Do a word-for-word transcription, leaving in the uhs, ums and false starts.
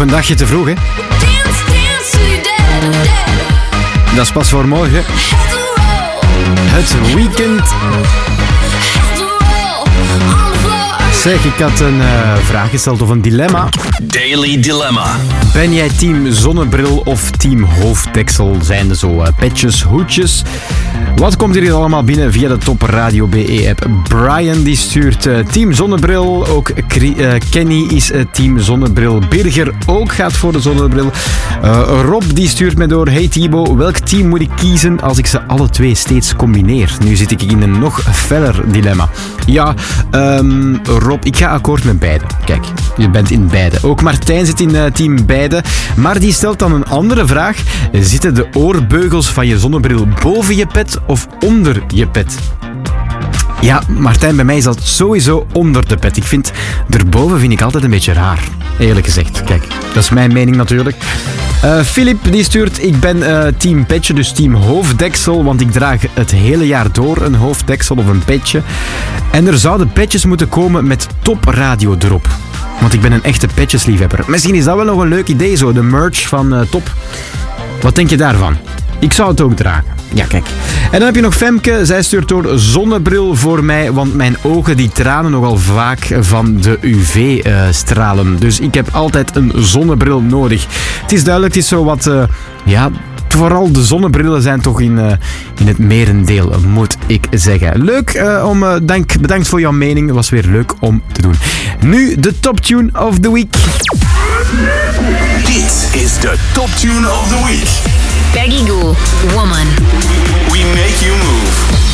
een dagje te vroeg, hè? Dat is pas voor morgen. Het weekend. Zeg, ik had een uh, vraag gesteld of een dilemma. Daily Dilemma. Ben jij team zonnebril of team hoofddeksel? Zijn er zo uh, petjes, hoedjes? Wat komt hier allemaal binnen via de Top Radio B E-app? Brian die stuurt uh, team zonnebril. Ook Kri- uh, Kenny is uh, team zonnebril. Birger ook gaat voor de zonnebril. Uh, Rob die stuurt mij door. Hey Thibaut, welk team moet ik kiezen als ik ze alle twee steeds combineer? Nu zit ik in een nog feller dilemma. Ja, um, Rob, ik ga akkoord met beide. Kijk, je bent in beide. Ook Martijn zit in uh, team beide. Maar die stelt dan een andere vraag. Zitten de oorbeugels van je zonnebril boven je pet of onder je pet? Ja, Martijn, bij mij is dat sowieso onder de pet. Ik vind, erboven vind ik altijd een beetje raar. Eerlijk gezegd. Kijk, dat is mijn mening natuurlijk. Uh, Philip die stuurt, ik ben uh, team petje, dus team hoofddeksel, want ik draag het hele jaar door een hoofddeksel of een petje. En er zouden petjes moeten komen met topradio erop. Want ik ben een echte petjesliefhebber. Misschien is dat wel nog een leuk idee, zo, de merch van uh, Top. Wat denk je daarvan? Ik zou het ook dragen. Ja, kijk. En dan heb je nog Femke. Zij stuurt door zonnebril voor mij, want mijn ogen die tranen nogal vaak van de U V-stralen. Dus ik heb altijd een zonnebril nodig. Het is duidelijk, het is zo wat... Uh, ja... Vooral de zonnebrillen zijn toch in, uh, in het merendeel, moet ik zeggen. Leuk, uh, om, uh, dank, bedankt voor jouw mening. Het was weer leuk om te doen. Nu de top tune of the week. Dit is de top tune of the week. Peggy Gou, Woman. We make you move.